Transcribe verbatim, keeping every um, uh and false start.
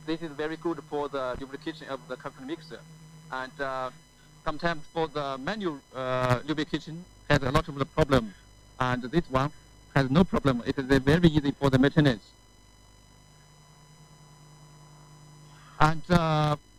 this is very good for the lubrication of the coffee mixer. And uh, sometimes for the manual uh, lubrication has a lot of the problem. And this one has no problem. It is uh, very easy for the maintenance. And uh,